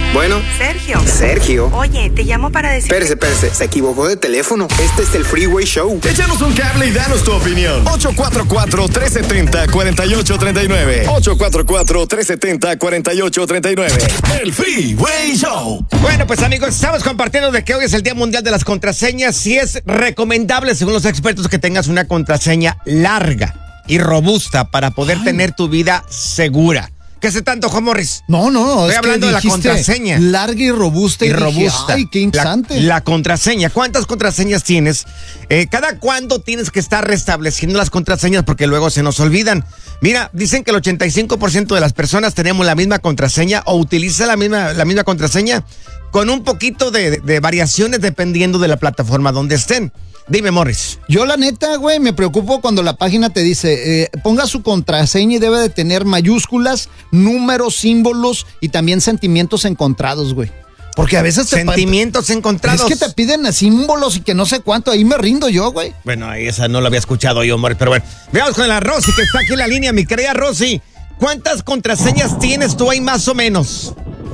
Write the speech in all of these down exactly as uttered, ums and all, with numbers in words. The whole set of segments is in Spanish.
Bueno. Sergio. Sergio. Oye, te llamo para decir... Espérese, espérese, se equivocó de teléfono. Este es el Freeway Show. Échanos un cable y danos tu opinión. ocho cuatro cuatro, tres siete cero, cuatro ocho tres nueve. ocho cuatro cuatro, tres siete cero, cuatro ocho tres nueve. El Freeway Show. Bueno, pues amigos, estamos compartiendo de que hoy es el Día Mundial de las Contraseñas. Si es recomendable, según los expertos, que tengas una contraseña larga y robusta para poder Ay. tener tu vida segura. ¿Qué hace tanto, Juan Morris? No, no, Estoy es hablando que de la contraseña. Larga y robusta. Y, y robusta. Dije, ay, qué interesante. La, la contraseña. ¿Cuántas contraseñas tienes? Eh, ¿Cada cuándo tienes que estar restableciendo las contraseñas? Porque luego se nos olvidan. Mira, dicen que el ochenta y cinco por ciento de las personas tenemos la misma contraseña o utiliza la misma, la misma contraseña con un poquito de, de, de variaciones dependiendo de la plataforma donde estén. Dime, Morris. Yo la neta, güey, me preocupo cuando la página te dice, eh, ponga su contraseña y debe de tener mayúsculas, números, símbolos y también sentimientos encontrados, güey. Porque a veces te... Sentimientos pa- encontrados. Es que te piden símbolos y que no sé cuánto, ahí me rindo yo, güey. Bueno, esa no la había escuchado yo, Morris, pero bueno. Veamos con la Rosy, que está aquí en la línea, mi querida Rosy. ¿Cuántas contraseñas tienes tú ahí más o menos?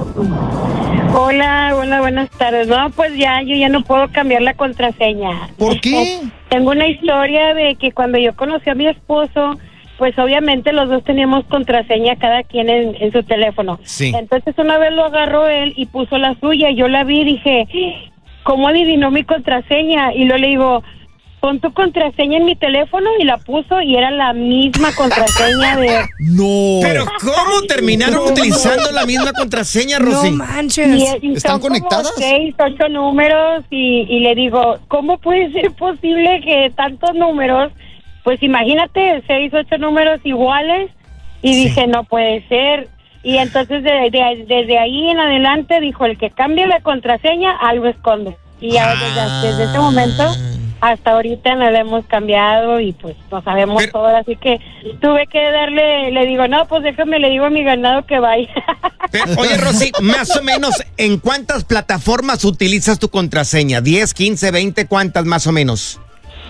Hola, hola, buenas tardes. No, pues ya, yo ya no puedo cambiar la contraseña. ¿Por qué? Tengo una historia de que cuando yo conocí a mi esposo, pues obviamente los dos teníamos contraseña cada quien en, en su teléfono. Sí. Entonces una vez lo agarró él y puso la suya, yo la vi y dije, ¿cómo adivinó mi contraseña? Y luego le digo, pon tu contraseña en mi teléfono, y la puso y era la misma contraseña de... No. ¿Pero cómo terminaron utilizando la misma contraseña, Rosy? No manches. Y, y ¿Están son conectadas? Como seis, ocho números y, y le digo, ¿cómo puede ser posible que tantos números? Pues imagínate, seis, ocho números iguales. Y Sí. dije, no puede ser. Y entonces de, de, desde ahí en adelante dijo, el que cambie la contraseña, algo esconde. Y ya Ah. desde, desde ese momento hasta ahorita no la hemos cambiado y pues no sabemos Pero- todo, así que tuve que darle, le digo, no, pues déjame, le digo a mi ganado que vaya. Pero, oye, Rosy, más o menos, ¿en cuántas plataformas utilizas tu contraseña? ¿diez, quince, veinte? ¿Cuántas más o menos?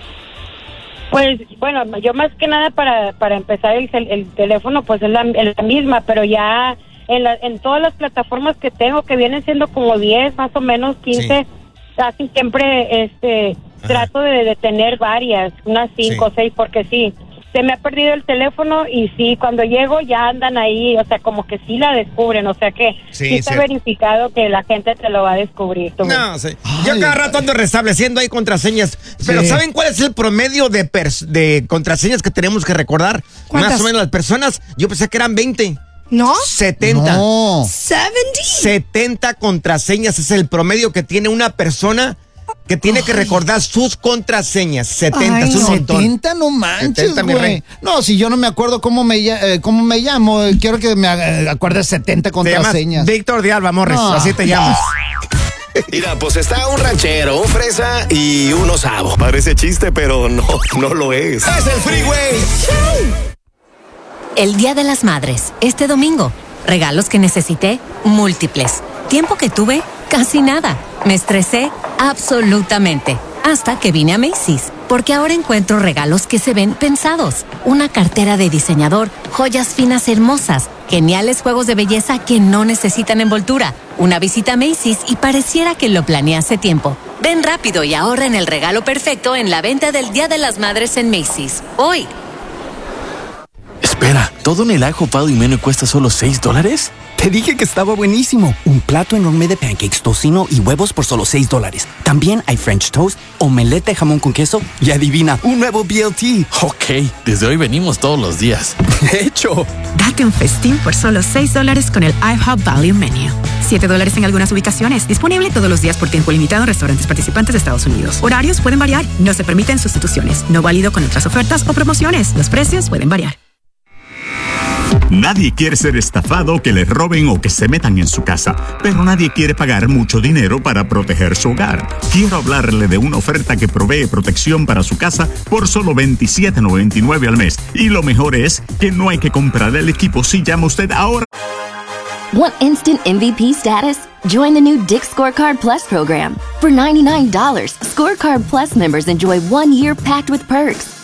Pues, bueno, yo más que nada para, para empezar el, el teléfono, pues es la, es la misma, pero ya en, la, en todas las plataformas que tengo, que vienen siendo como diez, más o menos quince, Sí. casi siempre este Ajá. trato de, de tener varias, unas cinco o Sí. seis, porque sí, se me ha perdido el teléfono y sí, cuando llego ya andan ahí, o sea, como que sí la descubren, o sea que Sí, sí está cierto. verificado que la gente te lo va a descubrir. Tú. No, sí. Ay, Yo cada rato ando restableciendo ahí contraseñas. Pero Sí. ¿saben cuál es el promedio de, pers- de contraseñas que tenemos que recordar? ¿Cuántas? Más o menos las personas. Yo pensé que eran veinte. ¿No? setenta. No. ¿setenta? setenta contraseñas es el promedio que tiene una persona que tiene que recordar sus contraseñas. setenta, Ay, es un no. montón. setenta, no manches, setenta, mi güey. rey. No, si yo no me acuerdo cómo me, lla- eh, cómo me llamo, eh, quiero que me eh, acuerdes setenta Te llamas contraseñas. Víctor de Alba Morris, No. así te llamas. Mira, pues está un ranchero, un fresa y un osavo. Parece chiste, pero no, no lo es. Es el Freeway. El Día de las Madres, este domingo. Regalos que necesité, múltiples. Tiempo que tuve, casi nada. Me estresé, absolutamente. Hasta que vine a Macy's. Porque ahora encuentro regalos que se ven pensados. Una cartera de diseñador, joyas finas hermosas, geniales juegos de belleza que no necesitan envoltura. Una visita a Macy's y pareciera que lo planeé hace tiempo. Ven rápido y ahorra en el regalo perfecto en la venta del Día de las Madres en Macy's. Hoy. Espera, ¿todo en el ajo Pado y Meno cuesta solo seis dólares? Te dije que estaba buenísimo. Un plato enorme de pancakes, tocino y huevos por solo seis dólares. También hay French toast, omelette de jamón con queso y adivina, un nuevo B L T. Ok, desde hoy venimos todos los días. De hecho, Date un festín por solo seis dólares con el IHOP Value Menu. siete dólares en algunas ubicaciones. Disponible todos los días por tiempo limitado en restaurantes participantes de Estados Unidos. Horarios pueden variar. No se permiten sustituciones. No válido con otras ofertas o promociones. Los precios pueden variar. Nadie quiere ser estafado, que le roben o que se metan en su casa, pero nadie quiere pagar mucho dinero para proteger su hogar. Quiero hablarle de una oferta que provee protección para su casa por solo veintisiete noventa y nueve al mes. Y lo mejor es que no hay que comprar el equipo si llama usted ahora. Want instant M V P status? Join the new Dick's Scorecard Plus program. For ninety-nine dollars, Scorecard Plus members enjoy one year packed with perks,